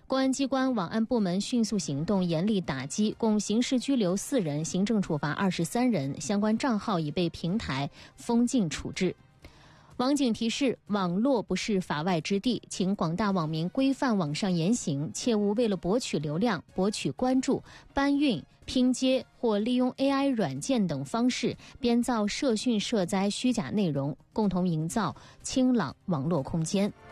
公安机关网安部门迅速行动，严厉打击，共刑事拘留4人，行政处罚23人，相关账号已被平台封禁处置。网警提示：网络不是法外之地，请广大网民规范网上言行，切勿为了博取流量、博取关注，搬运、拼接或利用 AI 软件等方式编造涉训涉灾虚假内容，共同营造清朗网络空间。